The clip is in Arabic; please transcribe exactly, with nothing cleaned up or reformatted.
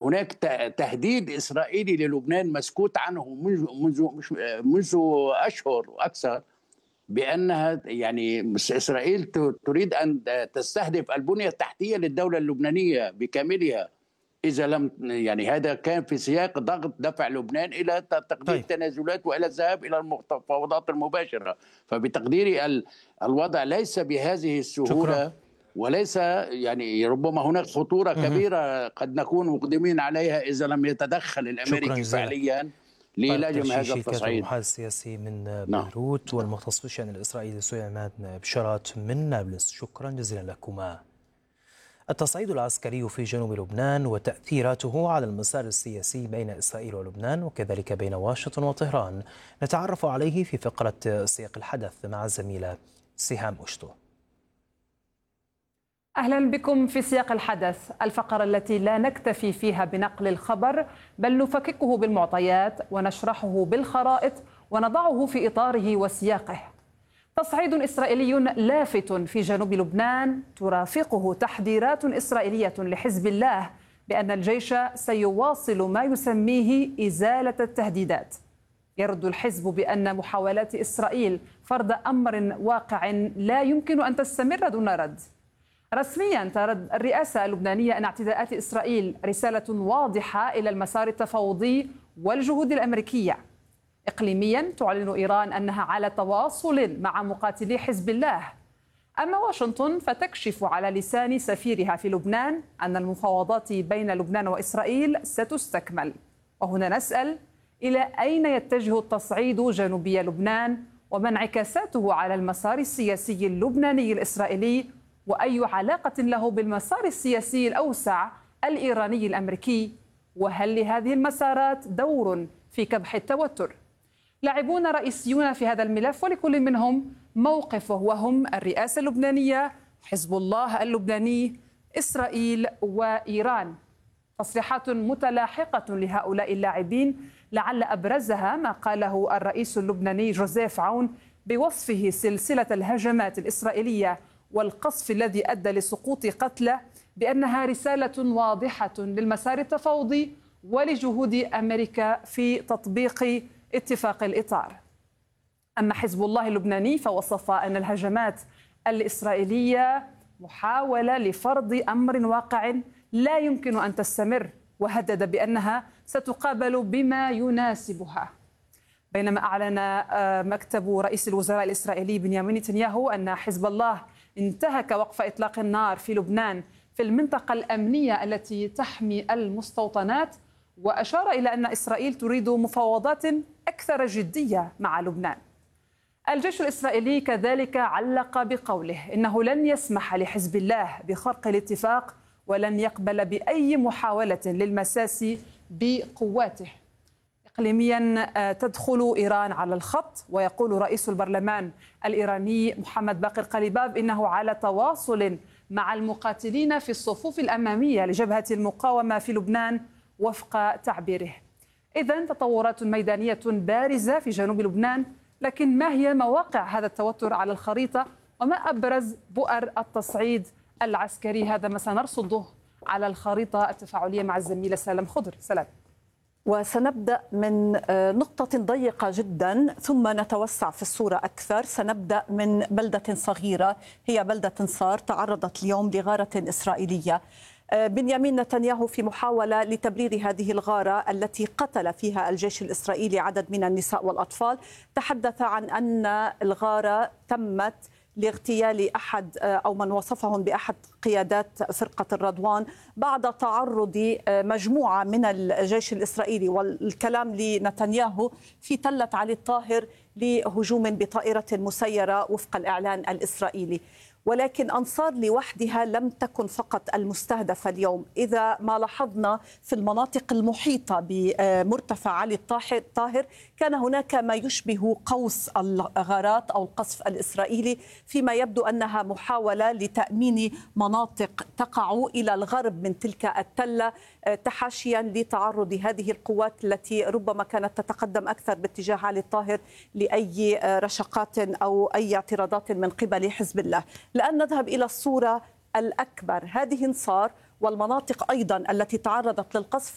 هناك تهديد إسرائيلي للبنان مسكوت عنه منذ منذ مش منذ أشهر وأكثر، بأنها يعني إسرائيل تريد أن تستهدف البنية التحتية للدولة اللبنانية بكاملها إذا لم، يعني هذا كان في سياق ضغط دفع لبنان إلى تقديم طيب. تنازلات وإلى الذهاب إلى المفاوضات المباشرة. فبتقديري الوضع ليس بهذه السهولة. شكرا. وليس يعني ربما هناك خطورة كبيرة قد نكون مقدمين عليها إذا لم يتدخل الأمريكي فعليا للجم هذا التصعيد. المحلل السياسي من بيروت والمختص في الشأن الإسرائيلي سليمان بشارات من نابلس، شكرا جزيلا لكما. التصعيد العسكري في جنوب لبنان وتأثيراته على المسار السياسي بين إسرائيل ولبنان وكذلك بين واشنطن وطهران نتعرف عليه في فقرة سياق الحدث مع الزميلة سهام أشتو. أهلا بكم في سياق الحدث، الفقرة التي لا نكتفي فيها بنقل الخبر بل نفككه بالمعطيات ونشرحه بالخرائط ونضعه في إطاره وسياقه. تصعيد إسرائيلي لافت في جنوب لبنان ترافقه تحذيرات إسرائيلية لحزب الله بأن الجيش سيواصل ما يسميه إزالة التهديدات. يرد الحزب بأن محاولات إسرائيل فرض أمر واقع لا يمكن أن تستمر دون رد. رسميا ترد الرئاسة اللبنانية أن اعتداءات إسرائيل رسالة واضحة إلى المسار التفاوضي والجهود الأمريكية. إقليميا تعلن إيران أنها على تواصل مع مقاتلي حزب الله. أما واشنطن فتكشف على لسان سفيرها في لبنان أن المفاوضات بين لبنان وإسرائيل ستستكمل. وهنا نسأل: إلى أين يتجه التصعيد جنوبي لبنان وما انعكاساته على المسار السياسي اللبناني الإسرائيلي، وأي علاقة له بالمسار السياسي الأوسع الإيراني الأمريكي؟ وهل لهذه المسارات دور في كبح التوتر؟ لاعبون رئيسيون في هذا الملف ولكل منهم موقفه، وهم الرئاسة اللبنانية، حزب الله اللبناني، إسرائيل وإيران. تصريحات متلاحقة لهؤلاء اللاعبين لعل أبرزها ما قاله الرئيس اللبناني جوزيف عون بوصفه سلسلة الهجمات الإسرائيلية والقصف الذي أدى لسقوط قتلى بأنها رسالة واضحة للمسار التفاوضي ولجهود أمريكا في تطبيق اتفاق الإطار. أما حزب الله اللبناني فوصف أن الهجمات الإسرائيلية محاولة لفرض أمر واقع لا يمكن أن تستمر، وهدد بأنها ستقابل بما يناسبها. بينما أعلن مكتب رئيس الوزراء الإسرائيلي بنيامين نتنياهو أن حزب الله انتهك وقف إطلاق النار في لبنان في المنطقة الأمنية التي تحمي المستوطنات، وأشار إلى أن إسرائيل تريد مفاوضات أكثر جدية مع لبنان. الجيش الإسرائيلي كذلك علق بقوله إنه لن يسمح لحزب الله بخرق الاتفاق ولن يقبل بأي محاولة للمساس بقواته. إقليميا تدخل إيران على الخط، ويقول رئيس البرلمان الإيراني محمد باقر قليباف إنه على تواصل مع المقاتلين في الصفوف الأمامية لجبهة المقاومة في لبنان وفق تعبيره. إذن تطورات ميدانية بارزة في جنوب لبنان، لكن ما هي مواقع هذا التوتر على الخريطة وما أبرز بؤر التصعيد العسكري؟ هذا ما سنرصده على الخريطة التفاعلية مع الزميلة سلام خضر. سلام. وسنبدأ من نقطة ضيقة جدا ثم نتوسع في الصورة أكثر. سنبدأ من بلدة صغيرة هي بلدة انصار تعرضت اليوم لغارة إسرائيلية. بنيامين نتنياهو في محاولة لتبرير هذه الغارة التي قتل فيها الجيش الإسرائيلي عدد من النساء والأطفال تحدث عن أن الغارة تمت لاغتيال أحد أو من وصفهم بأحد قيادات فرقة الرضوان بعد تعرض مجموعة من الجيش الإسرائيلي، والكلام لنتنياهو، في تلة علي الطاهر لهجوم بطائرة مسيرة وفق الإعلان الإسرائيلي. ولكن أنصار لوحدها لم تكن فقط المستهدفة اليوم. إذا ما لاحظنا في المناطق المحيطة بمرتفع علي الطاهر كان هناك ما يشبه قوس الغارات أو القصف الإسرائيلي، فيما يبدو أنها محاولة لتأمين مناطق تقع إلى الغرب من تلك التلة تحاشيا لتعرض هذه القوات التي ربما كانت تتقدم أكثر باتجاه علي الطاهر لأي رشقات أو أي اعتراضات من قبل حزب الله. الآن نذهب إلى الصورة الأكبر. هذه انصار والمناطق أيضا التي تعرضت للقصف